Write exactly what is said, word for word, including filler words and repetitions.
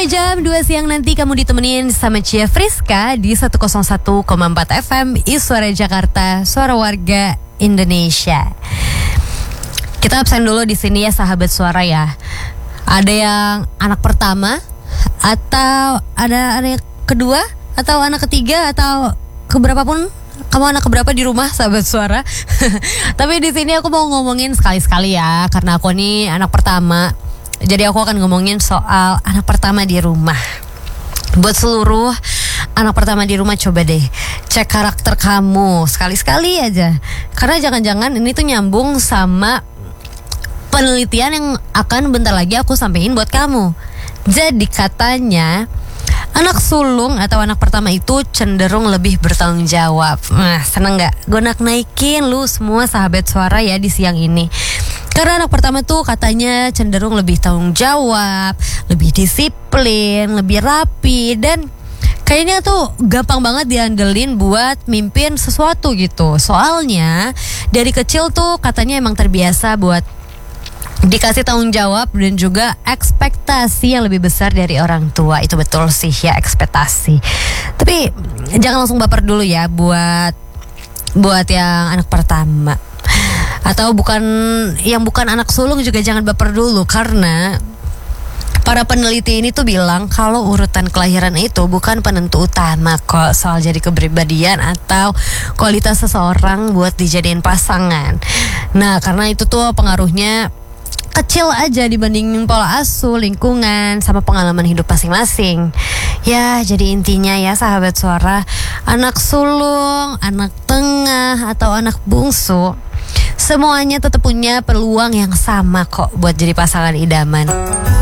Sampai jam dua siang nanti kamu ditemenin sama Cia Friska di seratus satu koma empat F M I Suara Jakarta, suara warga Indonesia. Kita absen dulu di sini ya sahabat suara ya. Ada yang anak pertama atau ada anak kedua atau anak ketiga atau keberapapun. Kamu anak keberapa di rumah sahabat suara? Tapi di sini aku mau ngomongin sekali-sekali ya, karena aku nih anak pertama. Jadi aku akan ngomongin soal anak pertama di rumah. Buat seluruh anak pertama di rumah, coba deh cek karakter kamu sekali-sekali aja. Karena jangan-jangan ini tuh nyambung sama penelitian yang akan bentar lagi aku sampein buat kamu. Jadi katanya anak sulung atau anak pertama itu cenderung lebih bertanggung jawab. Nah, seneng gak? Gue nak naikin lu semua sahabat suara ya di siang ini. Karena anak pertama tuh katanya cenderung lebih tanggung jawab, lebih disiplin, lebih rapi, dan kayaknya tuh gampang banget diandelin buat mimpin sesuatu gitu. Soalnya dari kecil tuh katanya emang terbiasa buat dikasih tanggung jawab dan juga ekspektasi yang lebih besar dari orang tua. Itu betul sih ya, ekspektasi. Tapi jangan langsung baper dulu ya buat buat yang anak pertama. Atau bukan yang bukan anak sulung juga jangan baper dulu, karena para peneliti ini tuh bilang kalau urutan kelahiran itu bukan penentu utama kok soal jadi kepribadian atau kualitas seseorang buat dijadiin pasangan. Nah, karena itu tuh pengaruhnya kecil aja dibandingin pola asuh, lingkungan, sama pengalaman hidup masing-masing. Ya, jadi intinya ya sahabat suara, anak sulung, anak tengah, atau anak bungsu, semuanya tetap punya peluang yang sama kok buat jadi pasangan idaman.